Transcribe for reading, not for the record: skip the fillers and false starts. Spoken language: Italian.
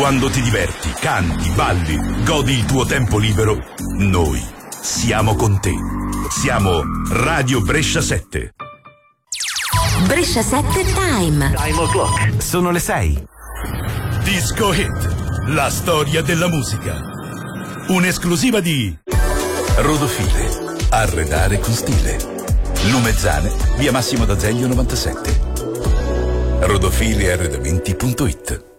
Quando ti diverti, canti, balli, godi il tuo tempo libero, noi siamo con te. Siamo Radio Brescia 7. Brescia 7 Time. Time o'clock. Sono le 6. Disco Hit, la storia della musica. Un'esclusiva di Rodofile, arredare con stile. Lumezzane, via Massimo d'Azeglio 97. Rodofiliarredamenti.it.